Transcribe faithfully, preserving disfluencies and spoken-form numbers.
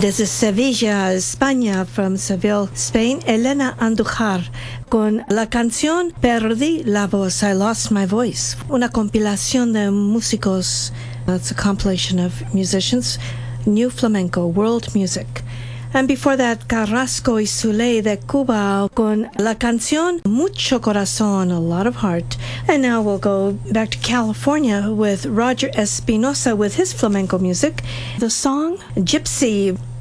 Desde Sevilla, España, from Seville, Spain, Elena Andújar, con la canción Perdí la voz, I Lost My Voice, una compilación de músicos. It's a compilation of musicians, new flamenco, world music. And before that, Carrasco y Zuley de Cuba con la canción Mucho Corazón, a lot of heart. And now we'll go back to California with Roger Espinosa with his flamenco music. The song Gypsy.